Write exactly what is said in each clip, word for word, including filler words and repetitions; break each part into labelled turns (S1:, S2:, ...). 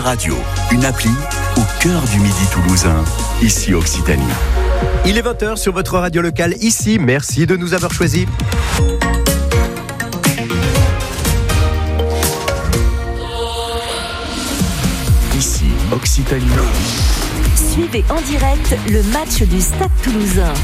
S1: Radio, une appli au cœur du Midi toulousain, ici Occitanie.
S2: Il est vingt heures sur votre radio locale ici. Merci de nous avoir choisis.
S1: Ici Occitanie.
S3: Suivez en direct le match du Stade Toulousain.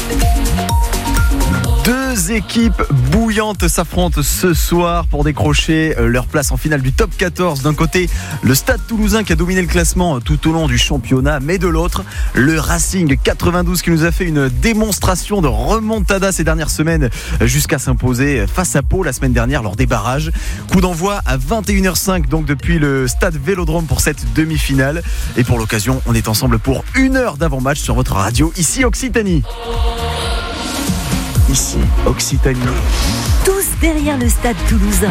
S2: Deux équipes bouillantes s'affrontent ce soir pour décrocher leur place en finale du top quatorze. D'un côté, le Stade Toulousain qui a dominé le classement tout au long du championnat, mais de l'autre, le Racing quatre-vingt-douze qui nous a fait une démonstration de remontada ces dernières semaines jusqu'à s'imposer face à Pau la semaine dernière lors des barrages. Coup d'envoi à vingt et une heures cinq donc depuis le Stade Vélodrome pour cette demi-finale. Et pour l'occasion, on est ensemble pour une heure d'avant-match sur votre radio ici Occitanie.
S1: Ici Occitanie.
S3: Tous derrière le Stade Toulousain.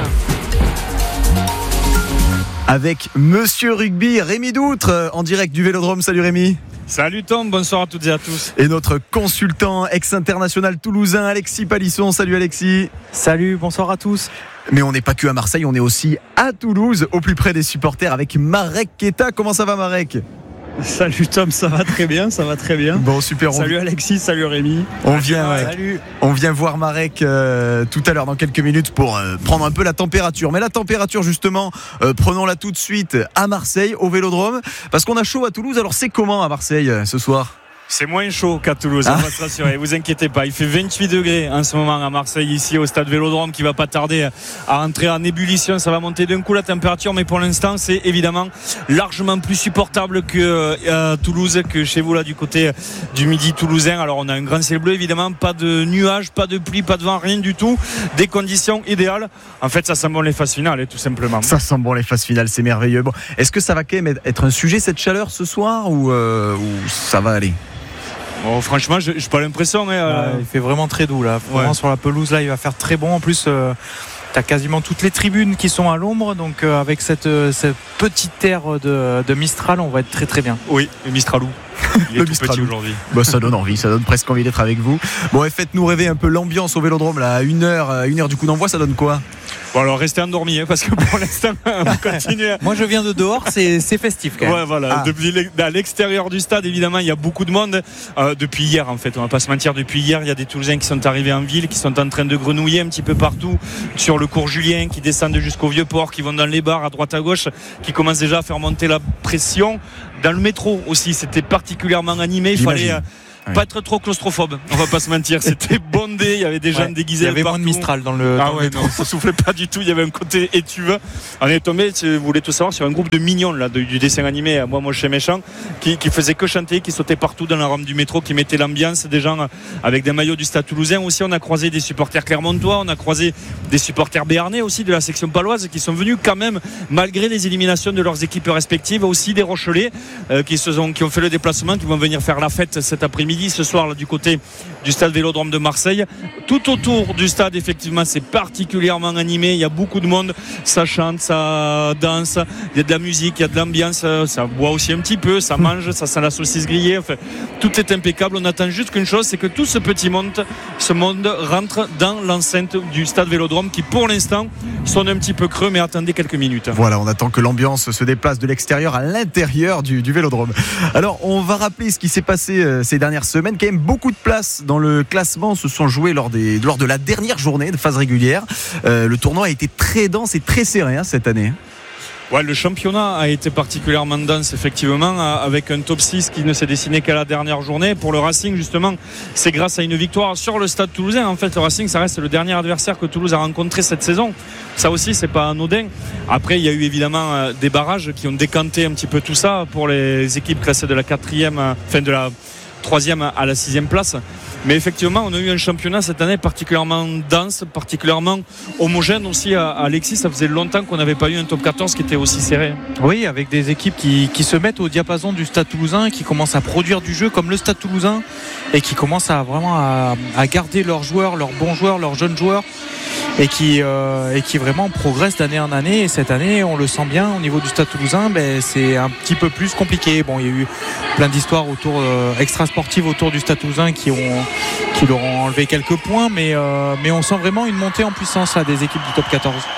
S2: Avec Monsieur Rugby, Rémi Doutre, en direct du Vélodrome. Salut Rémi.
S4: Salut Tom, bonsoir à toutes et à tous.
S2: Et notre consultant ex-international toulousain, Alexis Palisson. Salut Alexis.
S5: Salut, bonsoir à tous.
S2: Mais on n'est pas que à Marseille, on est aussi à Toulouse, au plus près des supporters, avec Marek Keita. Comment ça va Marek ?
S4: Salut Tom, ça va très bien, ça va très bien.
S2: Bon, super.
S4: Salut Alexis, salut Rémi.
S2: On vient,
S4: ouais.
S2: Salut. On vient voir Marek euh, tout à l'heure dans quelques minutes pour euh, prendre un peu la température. Mais la température justement, euh, prenons-la tout de suite à Marseille, au Vélodrome, parce qu'on a chaud à Toulouse. Alors c'est comment à Marseille euh, ce soir ?
S4: C'est moins chaud qu'à Toulouse, ah. On va se rassurer, vous inquiétez pas. Il fait vingt-huit degrés en ce moment à Marseille, ici au Stade Vélodrome, qui va pas tarder à entrer en ébullition. Ça va monter d'un coup la température, mais pour l'instant c'est évidemment largement plus supportable que à Toulouse, que chez vous là du côté du Midi toulousain. Alors on a un grand ciel bleu évidemment, pas de nuages, pas de pluie, pas de vent, rien du tout. Des conditions idéales. En fait ça sent bon les phases finales, tout simplement.
S2: Ça sent bon les phases finales, c'est merveilleux. Bon, est-ce que ça va quand même être un sujet cette chaleur ce soir ou, euh, ou ça va aller ?
S4: Bon, franchement, je n'ai pas l'impression. Mais euh...
S5: ouais, il fait vraiment très doux là. Vraiment ouais. Sur la pelouse là, il va faire très bon. En plus, euh, tu as quasiment toutes les tribunes qui sont à l'ombre. Donc euh, avec cette, euh, cette petite air de, de Mistral, on va être très très bien.
S4: Oui, le Mistralou. Il est
S2: le
S4: tout
S2: Mistralou.
S4: Petit aujourd'hui.
S2: Bah, ça donne envie, ça donne presque envie d'être avec vous. Bon, et faites-nous rêver un peu l'ambiance au Vélodrome là, à une heure, à une heure du coup d'envoi, ça donne quoi ?
S4: Bon alors restez endormis hein, parce que pour l'instant on continue.
S5: Moi je viens de dehors, c'est, c'est festif quand même.
S4: Ouais voilà. Ah. Depuis à l'extérieur du stade évidemment il y a beaucoup de monde euh, depuis hier en fait. On va pas se mentir, depuis hier il y a des Toulousains qui sont arrivés en ville, qui sont en train de grenouiller un petit peu partout sur le cours Julien, qui descendent jusqu'au Vieux-Port, qui vont dans les bars à droite à gauche, qui commencent déjà à faire monter la pression. Dans le métro aussi c'était particulièrement animé. Il fallait euh,
S2: Ouais.
S4: pas être trop claustrophobe, on va pas se mentir, c'était bondé, il y avait des gens ouais. déguisés.
S5: Il y avait
S4: partout.
S5: moins de Mistral dans le.
S4: Ah
S5: dans
S4: ouais,
S5: le
S4: non, ça soufflait pas du tout, il y avait un côté étuve. On est tombé, si vous voulez tout savoir, sur un groupe de mignons là, de, du dessin animé Moi Moche et Méchant, qui, qui faisait que chanter, qui sautait partout dans la rampe du métro, qui mettait l'ambiance, des gens avec des maillots du Stade Toulousain. Aussi, on a croisé des supporters clermontois, on a croisé des supporters béarnais aussi de la section paloise, qui sont venus quand même, malgré les éliminations de leurs équipes respectives, aussi des Rochelais euh, qui, se sont, qui ont fait le déplacement, qui vont venir faire la fête cet après-midi, ce soir là, du côté du stade Vélodrome de Marseille. Tout autour du stade effectivement c'est particulièrement animé, il y a beaucoup de monde, ça chante, ça danse, il y a de la musique, il y a de l'ambiance, ça boit aussi un petit peu, ça mange, ça sent la saucisse grillée, enfin, tout est impeccable. On attend juste qu'une chose, c'est que tout ce petit monde ce monde rentre dans l'enceinte du stade Vélodrome qui pour l'instant sonne un petit peu creux, mais attendez quelques minutes.
S2: Voilà, on attend que l'ambiance se déplace de l'extérieur à l'intérieur du, du Vélodrome. Alors on va rappeler ce qui s'est passé euh, ces dernières semaines. Quand même beaucoup de places dans le classement se sont jouées lors, des, lors de la dernière journée de phase régulière. Euh, le tournoi a été très dense et très serré hein, cette année.
S4: Ouais, le championnat a été particulièrement dense effectivement, avec un top six qui ne s'est dessiné qu'à la dernière journée. Pour le Racing justement, c'est grâce à une victoire sur le Stade Toulousain. En fait le Racing ça reste le dernier adversaire que Toulouse a rencontré cette saison. Ça aussi c'est pas anodin. Après il y a eu évidemment des barrages qui ont décanté un petit peu tout ça pour les équipes classées de la quatrième, enfin de la troisième à la sixième place. Mais effectivement, on a eu un championnat cette année particulièrement dense, particulièrement homogène aussi. Alexis, ça faisait longtemps qu'on n'avait pas eu un top quatorze qui était aussi serré.
S5: Oui, avec des équipes qui, qui se mettent au diapason du Stade Toulousain, qui commencent à produire du jeu comme le Stade Toulousain et qui commencent à vraiment à, à garder leurs joueurs, leurs bons joueurs, leurs jeunes joueurs et qui, euh, et qui vraiment progressent d'année en année. Et cette année, on le sent bien au niveau du Stade Toulousain, ben, c'est un petit peu plus compliqué. Bon, il y a eu plein d'histoires autour, euh, extra-sportives autour du Stade Toulousain qui ont qui leur ont enlevé quelques points, mais, euh, mais on sent vraiment une montée en puissance à des équipes du top quatorze.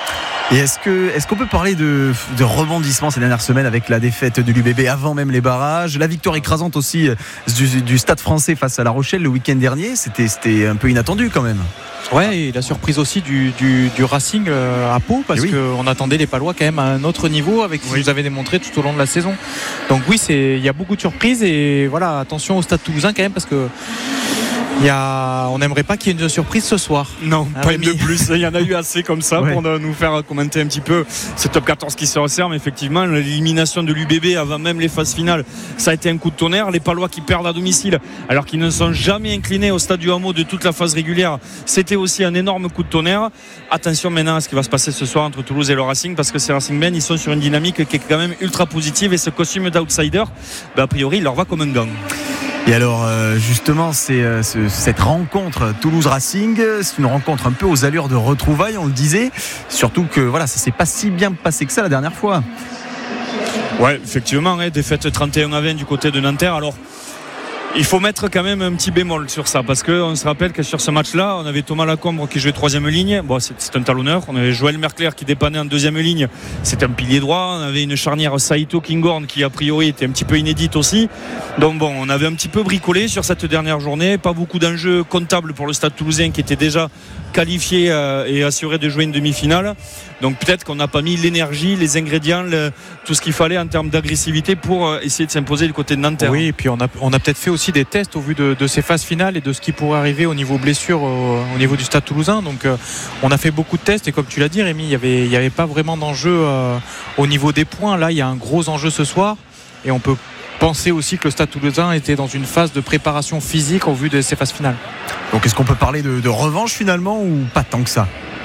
S2: Et est-ce que est-ce qu'on peut parler de, de rebondissement ces dernières semaines avec la défaite de l'U B B avant même les barrages, la victoire écrasante aussi du, du Stade Français face à La Rochelle le week-end dernier, c'était, c'était un peu inattendu quand même.
S5: Ouais, et la surprise aussi du, du, du Racing euh, à Pau, parce oui. qu'on attendait les Palois quand même à un autre niveau avec ce qu'ils nous avaient démontré tout au long de la saison. Donc oui, c'est, il y a beaucoup de surprises et voilà, attention au Stade Toulousain quand même, parce que il y a, on n'aimerait pas qu'il y ait une surprise ce soir.
S4: Non, ah, pas une de plus. Il y en a eu assez comme ça ouais. pour nous faire commenter un petit peu ce top quatorze qui se resserre. Mais effectivement, l'élimination de l'U B B avant même les phases finales, ça a été un coup de tonnerre. Les Palois qui perdent à domicile alors qu'ils ne sont jamais inclinés au stade du Hameau de toute la phase régulière, c'était aussi un énorme coup de tonnerre. Attention maintenant à ce qui va se passer ce soir entre Toulouse et le Racing, parce que ces Racing Men, ils sont sur une dynamique qui est quand même ultra positive, et ce costume d'outsider, bah, a priori, il leur va comme un gant.
S2: Et alors justement c'est, c'est cette rencontre Toulouse-Racing, c'est une rencontre un peu aux allures de retrouvailles, on le disait, surtout que voilà, ça s'est pas si bien passé que ça la dernière fois.
S4: Ouais, effectivement, hein, défaite trente et un à vingt du côté de Nanterre. Alors il faut mettre quand même un petit bémol sur ça, parce qu'on se rappelle que sur ce match-là, on avait Thomas Lacombe qui jouait troisième ligne, bon, c'est, c'est un talonneur. On avait Joël Merclair qui dépannait en deuxième ligne, c'était un pilier droit. On avait une charnière Saito Kinghorn qui a priori était un petit peu inédite aussi. Donc bon, on avait un petit peu bricolé sur cette dernière journée. Pas beaucoup d'enjeux comptables pour le Stade Toulousain qui était déjà qualifié euh, et assuré de jouer une demi-finale. Donc peut-être qu'on n'a pas mis l'énergie, les ingrédients, le, tout ce qu'il fallait en termes d'agressivité pour euh, essayer de s'imposer du côté de Nanterre.
S5: Oui, et puis on a, on a peut-être fait aussi des tests au vu de, de ces phases finales et de ce qui pourrait arriver au niveau blessure au, au niveau du Stade Toulousain. Donc euh, on a fait beaucoup de tests, et comme tu l'as dit Rémi, il n'y avait, il y avait pas vraiment d'enjeu euh, au niveau des points. Là il y a un gros enjeu ce soir, et on peut penser aussi que le Stade Toulousain était dans une phase de préparation physique au vu de ces phases finales.
S2: Donc est-ce qu'on peut parler de, de revanche finalement, ou pas tant que ça?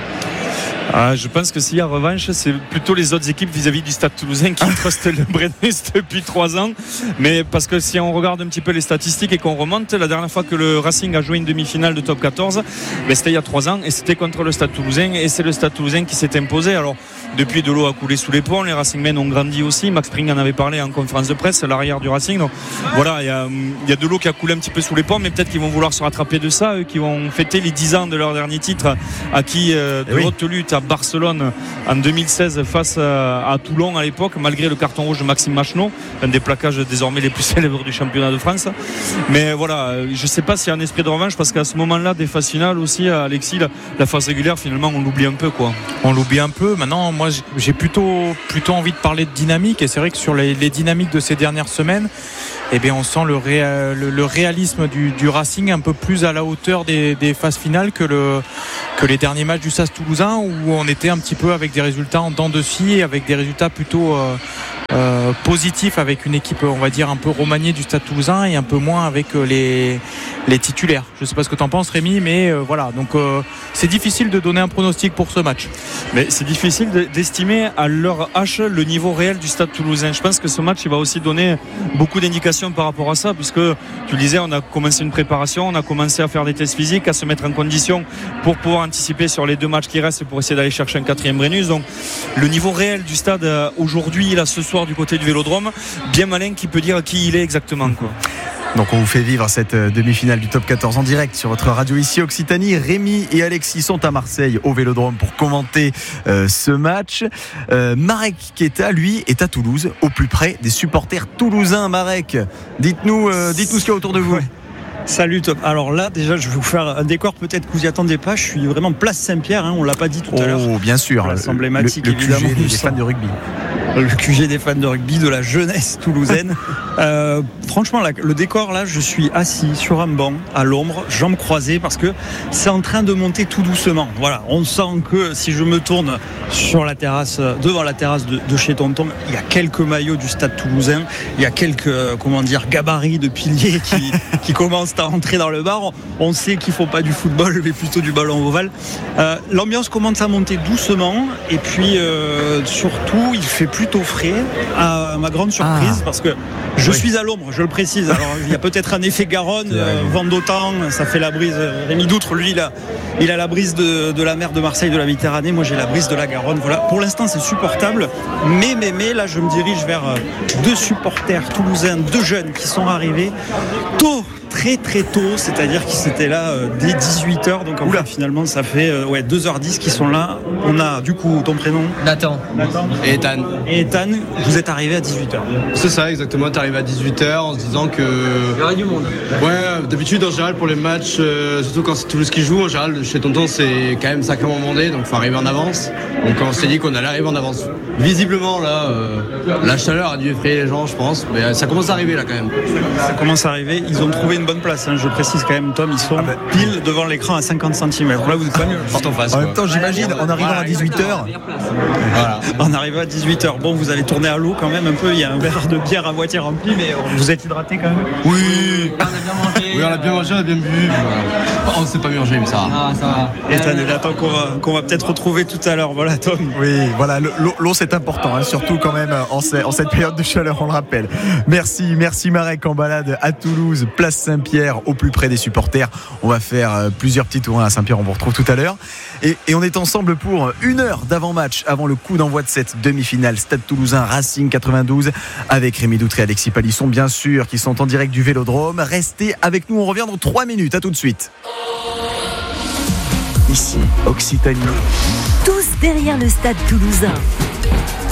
S4: Ah, je pense que s'il y a revanche, c'est plutôt les autres équipes vis-à-vis du Stade Toulousain qui trustent le Brennus depuis trois ans. Mais parce que si on regarde un petit peu les statistiques et qu'on remonte, la dernière fois que le Racing a joué une demi-finale de top quatorze, ben c'était il y a trois ans, et c'était contre le Stade Toulousain, et c'est le Stade Toulousain qui s'est imposé. Alors depuis, de l'eau a coulé sous les ponts, les Racing Men ont grandi aussi. Max Spring en avait parlé en conférence de presse, l'arrière du Racing. Donc voilà, il y a, il y a de l'eau qui a coulé un petit peu sous les ponts, mais peut-être qu'ils vont vouloir se rattraper de ça, eux qui vont fêter les dix ans de leur dernier titre acquis euh, de oui. haute lutte à Barcelone en deux mille seize face à, à Toulon à l'époque, malgré le carton rouge de Maxime Macheneau, un des plaquages désormais les plus célèbres du championnat de France. Mais voilà, je ne sais pas s'il y a un esprit de revanche, parce qu'à ce moment-là des phases finales aussi, Alexis, la, la phase régulière, finalement on l'oublie un peu quoi.
S5: On l'oublie un peu. Maintenant moi j'ai plutôt, plutôt envie de parler de dynamique, et c'est vrai que sur les, les dynamiques de ces dernières semaines, eh bien, on sent le, ré, le, le réalisme du, du Racing un peu plus à la hauteur des, des phases finales que, le, que les derniers matchs du S A S Toulousain, où on était un petit peu avec des résultats en dents de scie, avec des résultats plutôt euh, euh, positifs, avec une équipe on va dire un peu remaniée du Stade Toulousain, et un peu moins avec les, les titulaires. Je ne sais pas ce que tu en penses Rémi, mais euh, voilà, donc euh, c'est difficile de donner un pronostic pour ce match.
S4: Mais c'est difficile d'estimer à l'heure H le niveau réel du Stade Toulousain. Je pense que ce match il va aussi donner beaucoup d'indications par rapport à ça, puisque tu le disais, on a commencé une préparation, on a commencé à faire des tests physiques, à se mettre en condition pour pouvoir anticiper sur les deux matchs qui restent, pour essayer d'aller chercher un quatrième Brennus. Donc le niveau réel du stade aujourd'hui, là ce soir du côté du Vélodrome, bien malin qui peut dire qui il est exactement quoi.
S2: Donc on vous fait vivre cette demi-finale du top quatorze en direct sur votre radio ici Occitanie. Rémi et Alexis sont à Marseille au Vélodrome pour commenter euh, ce match. Euh, Marek Keita, lui, est à Toulouse, au plus près des supporters toulousains. Marek, dites-nous, euh, dites-nous ce qu'il y a autour de vous.
S6: Ouais. Salut Top. Alors là déjà je vais vous faire un décor peut-être que vous n'y attendez pas. Je suis vraiment place Saint-Pierre, hein, on l'a pas dit tout
S2: oh,
S6: à l'heure.
S2: Oh bien sûr,
S6: place emblématique, le, le évidemment,
S2: Q G des, des fans de rugby.
S6: Le Q G des fans de rugby, de la jeunesse toulousaine. euh, franchement là, le décor là, je suis assis sur un banc à l'ombre, jambes croisées, parce que c'est en train de monter tout doucement. Voilà, on sent que si je me tourne sur la terrasse, devant la terrasse de, de chez Tonton, il y a quelques maillots du Stade Toulousain, il y a quelques euh, comment dire gabarits de piliers qui, qui commencent à rentrer dans le bar. On sait qu'ils ne font pas du football mais plutôt du ballon ovale. Euh, l'ambiance commence à monter doucement, et puis euh, surtout il fait plutôt frais, à ma grande surprise, ah. parce que je oui. suis à l'ombre, je le précise. Alors il y a peut-être un effet Garonne, euh, vent d'autant, ça fait la brise. Rémi Doutre lui il a, il a la brise de, de la mer de Marseille, de la Méditerranée, moi j'ai la brise de la Garonne. Voilà, pour l'instant c'est supportable, mais mais mais là je me dirige vers deux supporters toulousains, deux jeunes qui sont arrivés tôt, très très tôt, c'est-à-dire qu'ils étaient là euh, dès dix-huit heures. Donc en fait, finalement, ça fait euh, ouais, deux heures dix qu'ils sont là. On a du coup ton prénom
S7: Nathan.
S6: Nathan.
S8: Et Ethan.
S6: Et Ethan, vous êtes arrivé à dix-huit heures.
S8: C'est ça, exactement. T'es arrivé à dix-huit heures en se disant que.
S7: Il y aurait du monde.
S8: Ouais, d'habitude, en général, pour les matchs, euh, surtout quand c'est Toulouse qui joue, en général, chez Tonton, c'est quand même sacrément demandé, donc il faut arriver en avance. Donc on s'est dit qu'on allait arriver en avance. Visiblement, là, euh, la chaleur a dû effrayer les gens, je pense, mais ça commence à arriver là quand même.
S6: Ça commence à arriver. Ils ont trouvé une bonne place, hein. Je précise quand même, Tom, ils sont ah ben, pile devant l'écran à cinquante centimètres. Là, vous êtes pas mieux.
S8: Juste en face.
S2: En
S8: quoi.
S2: même temps, j'imagine, en arrivant voilà, à dix-huit heures.
S6: Voilà. En arrivant à dix-huit heures. Bon, vous allez tourner à l'eau quand même un peu. Il y a un verre de bière à moitié rempli, mais vous êtes hydraté quand même.
S8: Oui. On a bien mangé. Oui, on a bien mangé, on a bien bu. Voilà. On ne s'est pas mangé, mais ça va.
S7: Ah, ça va.
S6: Et Ethan et Nathan qu'on va, qu'on va peut-être retrouver tout à l'heure. Voilà, Tom.
S2: Oui, voilà, l'eau, l'eau c'est important, hein, surtout quand même en, en cette période de chaleur, on le rappelle. Merci, merci Marek en balade à Toulouse, place Saint-Pierre, au plus près des supporters. On va faire euh, plusieurs petits tours à Saint-Pierre, on vous retrouve tout à l'heure. Et, et on est ensemble pour une heure d'avant-match avant le coup d'envoi de cette demi-finale Stade Toulousain Racing quatre-vingt-douze avec Rémi Doutré et Alexis Palisson, bien sûr, qui sont en direct du Vélodrome. Restez avec nous, on revient dans trois minutes. À tout de suite.
S1: Ici, Occitanie.
S3: Tous derrière le Stade Toulousain.